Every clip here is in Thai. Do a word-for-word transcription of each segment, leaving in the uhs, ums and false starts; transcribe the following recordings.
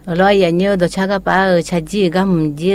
lo ya nyo do chaga pa cha ji ga mu ji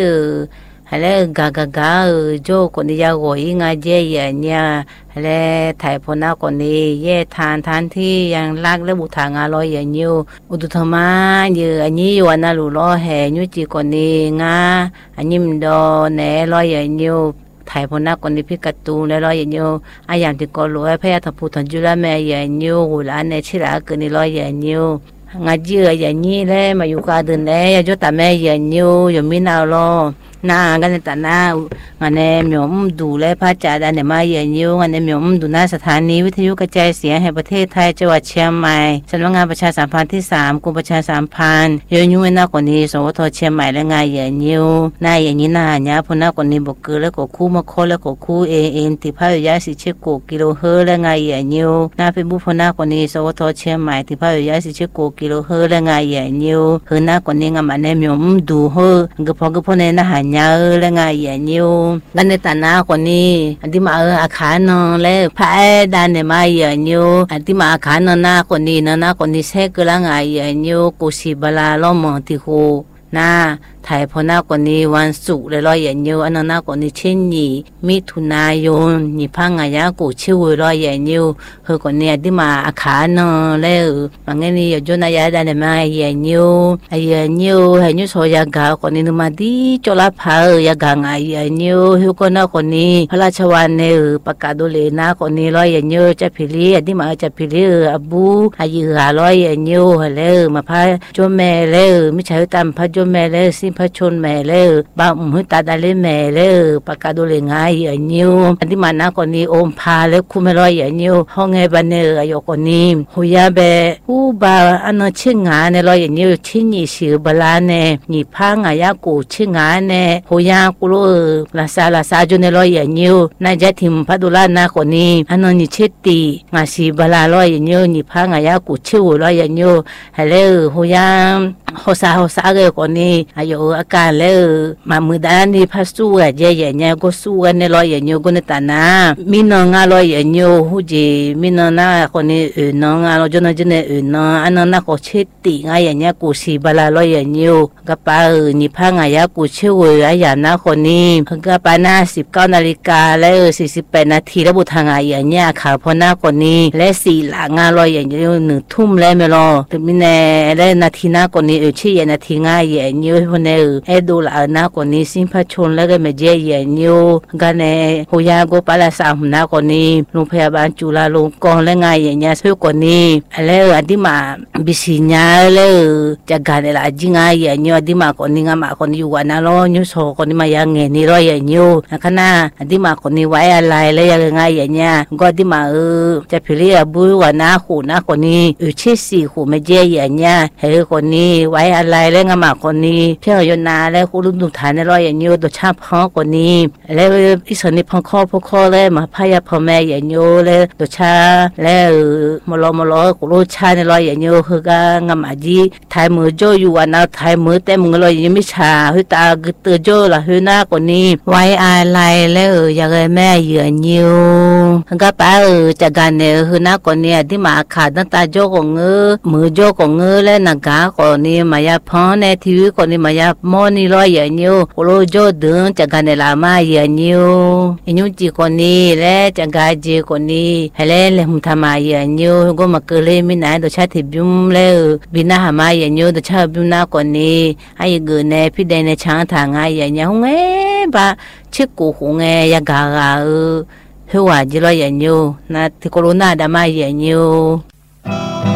hale ga ga ga jo ko ni ya go yi nga je ya nya hale thai phona ko ni ye than than thi yang lak le bu tha nga lo ya nyo udu thama như ani yo na lu lo he nyu chi ko ni nga anim do ne lo ya nyo thai phona ko ni phi ka tu le lo ya nyo ayam ti ko lo phe tha phu than ju la me ya nyo hu la ne chi la ko ni lo ya nyo nga ji ya ni le ma yu ka de ne ya jo ta me ya nyo yo mi na lo na gan ta na ngane myom du le pha cha da ne ma ye nyu ngane myom du na สถานีวิทยุกระจายเสียงแห่งประเทศไทยจังหวัดเชียงใหม่สำนักงานประชาสัมพันธ์ที่สามกรมประชาสัมพันธ์ยยุนากว่านี้สวทเชียงใหม่และงานye nyuนายอย่างนี้นะญาพุนากว่านี้บ่คือและก็คู่มาโคและก็คู่เอเอ็นที่ภาคยาสิเชโกกิโลเฮิรตซ์และงานye nyuนาเฟซบุ๊กพุนากว่านี้สวทเชียงใหม่ที่ภาคยาสิเชโกกิโลเฮิรตซ์และงานye nyuเฮือนากว่านี้งามาแนmyom duเฮกะพอกะพอเนนะหาญาและงานye nyuกันในตานาคนนี้อันที่มาอาคารนและพระดานในมาye nyuอันที่มาอาคารนนาคนนี้นนาคนนี้เซกละงานye nyuกุสิบลาลอมติโหนาไทยพนาคนนี้วันศุกร์เลยรอye nyuอันนาคนนี้เช่นนี้มิถุนายนนี่พังงายากูชื่อรอye nyuเฮอคนนี้อันที่มาอาคารนแล้วบางงี้ยจนายาดานในมาye nyu ye nyuให้ยูโซยากาคนนี้มาดีจลาภายากางye nyuเฮอคนนาคนนี้พระราชวานเนี่ยประกาศดูเลยนะคนนี้รอye nyuจะพิลีอันที่มาจะพิลีอบูอายุหารอye nyuแล้วมาพาจนแม่แล้วไม่ใช่ตามพระจนแม่แล้วสิพระชนแม่แล้วบ้ามุตาดาเลแม่แล้วประกาศดูเลยง่ายye nyuอันที่มานะคนนี้อมพาแล้วคุไม่รอye nyuห้องไงบ้านเนี่ยอายุคนนี้หุยาเบหูบาอันนั้นเชื่องานเนี่ยรอye nyuชิ้นยี่สิบบลาเนี่ยนี่พังอายากูเชื่องานเนี่ยหุยากูรู้ลาซาลาซาจนเนี่ยรอye nyuนายจะทิมพัดุลานะคนนี้อันนั้นนี่เชิดตีงาสีบลารอye nyuนี่พังอายากูชื่อรอye nyuฮัลโหลหุยาโฮซาโฮซาเกคนนี้อายุอาการแล้วมามือด้านนี่พัสู้อ่ะเย่ๆเนี่ยก็สู้กันในรอye nyuก็ในตานามีน้องอ่ะรอye nyuหูจีมีน้องน่ะคนนี้เออน้องอ่ะเราจนจนเนี่ยเออน้องอันนั้นน่ะก็เชิดตีง่ายเนี่ยกูสีบลารอye nyuก็ป้าเออนี่พังอายากูชื่ออ่ะอย่างนั้นคนนี้ก็ป้าหน้าสิบเก้านาฬิกาแล้วสี่สิบแปดนาทีแล้วบุทางอ่ะอย่างเนี่ยข่าวพอหน้าคนนี้และสี่หลังอ่ะรอye nyuหนึ่งทุ่มแล้วไม่รอถึงมีแน่และนาทีหน้าคนนี้เออชื่อนาทีง่ายye nyuคนนี้เออดูละหน้าคนนี้สิพระชนแล้วก็ไม่เจye nyuกันเนี่ยหุยาโกปาลาสามหน้าคนนี้โรงพยาบาลจุฬาลงกรณ์และง่ายyeเนี่ยช่วยคนนี้แล้วอันที่มาบิสิญาแล้วจะกันเนี่ยละจริงง่ายye nyuอันที่มาคนนี้งามาคนนี้อยู่วันนั้นรอยูโซคนนี้มายังเงี้ยนี่รอye nyuขณะอันที่มาคนนี้ไว้อะไรแล้วยังง่ายyeเนี่ยก็ที่มาเออจะพิเรียบุยวันหน้าขู่หน้าคนนี้เออชื่อสี่ขู่ไม่เจyeเนี่ยเฮ้คนนี้ไว้อะไรแล้วงามาคนนี้เพื่อยนาแล้วคุณลุงดุฐานในรอye nyuตัวชาพ่อคนนี้แล้วอิสนิพงข้อพข้อแล้วมาพายาพ่อแม่ye nyuแล้วตัวชาแล้วมลมลกุลุชาในรอye nyuคือกางามาจีไทยมือโจอยู่วันนั้นไทยมือแต่มือรอyeไม่ชาคือตากึตโจละคือหน้าคนนี้ไว้อะไรแล้วอยากให้แม่ye nyuก็ป้าเออจากการเนี่ยคือหน้าคนนี้ที่มาขาดตั้งตาโจของเงือมือโจของเงือและนักกาคนนี้มายาพ่อในทีวีคนนี้มายาโมนี่รอye nyuโคโลโจเดินจากการเนี่ยละมาye nyuยูจีคนนี้และจากการจีคนนี้ให้เล่นเล่มทำมาye nyuก็มาเกลือมีไหนตัวชาติบิมแล้วบินาหามาye nyuตัวชาติบิมนาคนนี้ไอ้เกินเนี่ยพี่เดนในช้างทางไอ้ye nyuเงี้ยบ้าชิกูหงเงี้ยยากาเออหัวจีรอye nyuนะที่โคโรนาดามาye nyu